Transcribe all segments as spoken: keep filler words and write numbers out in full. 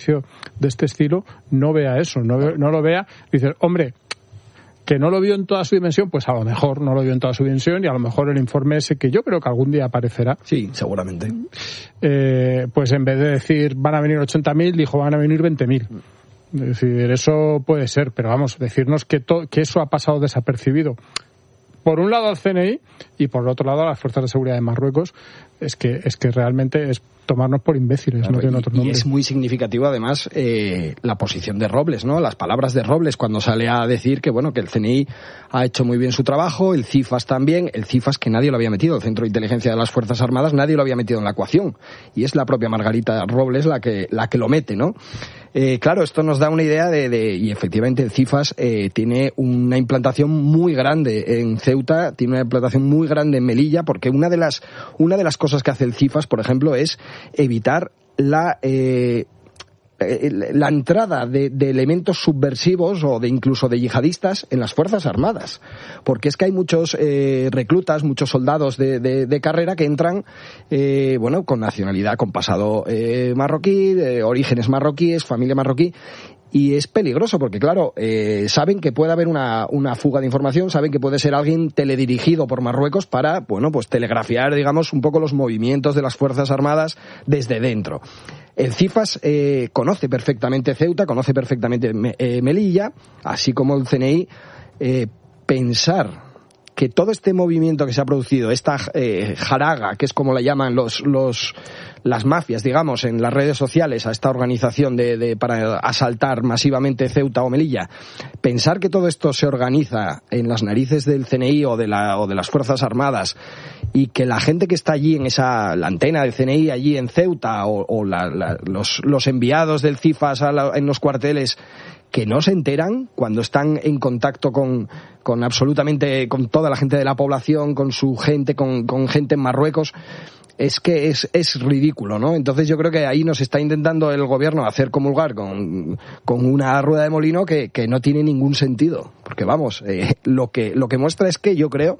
de este estilo no vea eso, no, ve, no lo vea, dices, hombre, que no lo vio en toda su dimensión, pues a lo mejor no lo vio en toda su dimensión y a lo mejor el informe ese que yo creo que algún día aparecerá. Sí, seguramente. Eh, pues en vez de decir van a venir ochenta mil, dijo van a venir veinte mil. Es decir, eso puede ser, pero vamos, decirnos que, to, que eso ha pasado desapercibido. Por un lado al C N I y por otro lado a las fuerzas de seguridad de Marruecos, es que es que realmente es tomarnos por imbéciles, claro, no tiene otro nombre. Y es muy significativo además eh, la posición de Robles, ¿no? Las palabras de Robles cuando sale a decir que bueno, que el C N I ha hecho muy bien su trabajo, el CIFAS también, el CIFAS que nadie lo había metido, el Centro de Inteligencia de las Fuerzas Armadas, nadie lo había metido en la ecuación y es la propia Margarita Robles la que la que lo mete, ¿no? Eh, claro, esto nos da una idea de, de y efectivamente el CIFAS eh, tiene una implantación muy grande en Ceuta, tiene una implantación muy grande en Melilla, porque una de las una de las cosas que hace el CIFAS, por ejemplo, es evitar la eh, la entrada de, de elementos subversivos o de incluso de yihadistas en las Fuerzas Armadas, porque es que hay muchos eh, reclutas, muchos soldados de, de, de carrera que entran eh, bueno, con nacionalidad, con pasado eh, marroquí, de orígenes marroquíes, familia marroquí. Y es peligroso porque, claro, eh, saben que puede haber una, una fuga de información, saben que puede ser alguien teledirigido por Marruecos para, bueno, pues telegrafiar, digamos, un poco los movimientos de las Fuerzas Armadas desde dentro. El CIFAS eh, conoce perfectamente Ceuta, conoce perfectamente eh, Melilla, así como el C N I. Eh, pensar que todo este movimiento que se ha producido, esta eh, jaraga, que es como la llaman los, los, las mafias, digamos, en las redes sociales, a esta organización de, de, para asaltar masivamente Ceuta o Melilla, pensar que todo esto se organiza en las narices del C N I o de, la, o de las Fuerzas Armadas y que la gente que está allí en esa, la antena del C N I allí en Ceuta o, o la, la, los, los enviados del CIFAS a la, en los cuarteles, que no se enteran cuando están en contacto con, con absolutamente, con toda la gente de la población, con su gente, con, con gente en Marruecos, es que es, es ridículo, ¿no? Entonces yo creo que ahí nos está intentando el gobierno hacer comulgar con, con una rueda de molino que, que no tiene ningún sentido. Porque vamos, eh, lo que, lo que muestra es que yo creo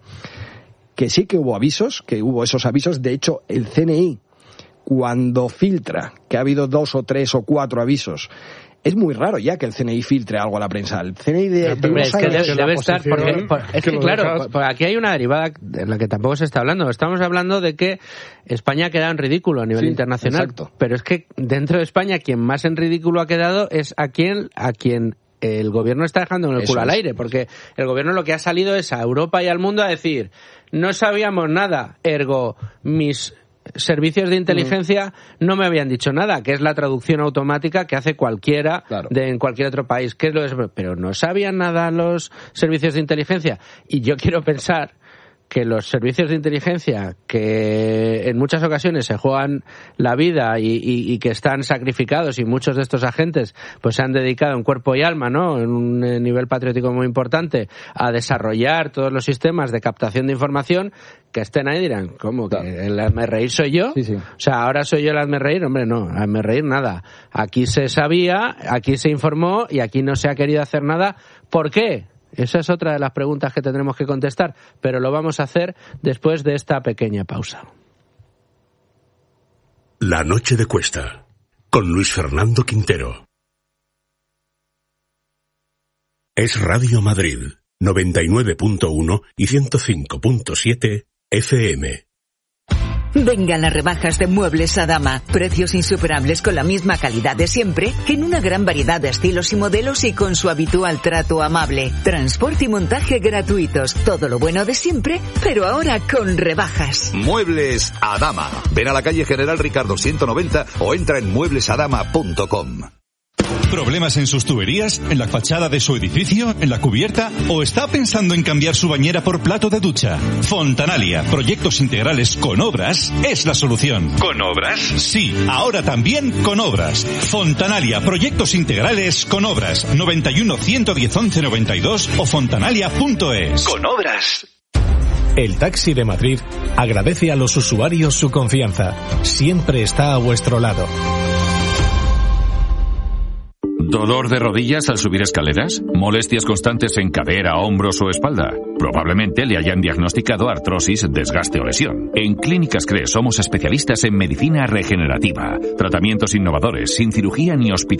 que sí que hubo avisos, que hubo esos avisos. De hecho, el C N I, cuando filtra que ha habido dos o tres o cuatro avisos, es muy raro ya que el C N I filtre algo a la prensa. El C N I de, de unos es que años, debe, debe estar porque, por, es que, que claro, por, aquí hay una derivada de la que tampoco se está hablando. Estamos hablando de que España ha quedado en ridículo a nivel sí, internacional, exacto. Pero es que dentro de España quien más en ridículo ha quedado es a quien a quien el gobierno está dejando en el Eso culo es. al aire, porque el gobierno lo que ha salido es a Europa y al mundo a decir no sabíamos nada, ergo mis servicios de inteligencia no me habían dicho nada, que es la traducción automática que hace cualquiera claro. de en cualquier otro país, que es lo de, pero no sabían nada los servicios de inteligencia. Y yo quiero pensar que los servicios de inteligencia, que en muchas ocasiones se juegan la vida y, y, y que están sacrificados, y muchos de estos agentes pues se han dedicado en cuerpo y alma, ¿no?, en un nivel patriótico muy importante, a desarrollar todos los sistemas de captación de información, que estén ahí dirán, ¿cómo? ¿Que el hazme reír soy yo? Sí, sí. O sea, ¿ahora soy yo el hazme reír? Hombre, no, hazme reír nada. Aquí se sabía, aquí se informó y aquí no se ha querido hacer nada. ¿Por qué? Esa es otra de las preguntas que tendremos que contestar, pero lo vamos a hacer después de esta pequeña pausa. La noche de Cuesta, con Luis Fernando Quintero. Es Radio Madrid, noventa y nueve punto uno y ciento cinco punto siete F M. Vengan las rebajas de Muebles Adama. Precios insuperables con la misma calidad de siempre, que en una gran variedad de estilos y modelos y con su habitual trato amable. Transporte y montaje gratuitos. Todo lo bueno de siempre, pero ahora con rebajas. Muebles Adama. Ven a la calle General Ricardo ciento noventa o entra en muebles adama punto com. ¿Problemas en sus tuberías? ¿En la fachada de su edificio? ¿En la cubierta? ¿O está pensando en cambiar su bañera por plato de ducha? Fontanalia, proyectos integrales con obras, es la solución. ¿Con obras? Sí, ahora también con obras. Fontanalia, proyectos integrales con obras. noventa y uno, ciento diez, once noventa y dos o fontanalia punto es. Con obras. El Taxi de Madrid agradece a los usuarios su confianza. Siempre está a vuestro lado. ¿Dolor de rodillas al subir escaleras? ¿Molestias constantes en cadera, hombros o espalda? Probablemente le hayan diagnosticado artrosis, desgaste o lesión. En Clínicas CRE somos especialistas en medicina regenerativa, tratamientos innovadores, sin cirugía ni hospitalización.